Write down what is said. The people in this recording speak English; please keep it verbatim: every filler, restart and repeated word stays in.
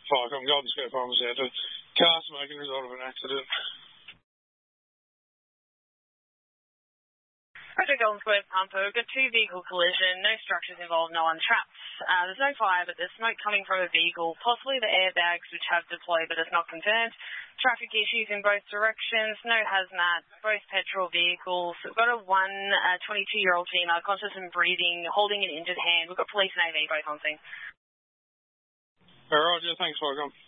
Falcom, Golden Square Pharmacy. I had a car smoking result of an accident. Roger, Golden Square Pumper. We've got two vehicle collision, no structures involved, no one trapped. Uh, there's no fire, but there's smoke coming from a vehicle, possibly the airbags which have deployed, but it's not confirmed. Traffic issues in both directions, no hazmat, both petrol vehicles. We've got a one uh, twenty-two-year-old female, conscious and breathing, holding an injured hand. We've got police and A V both on scene. All right, yeah, thanks, Falcom.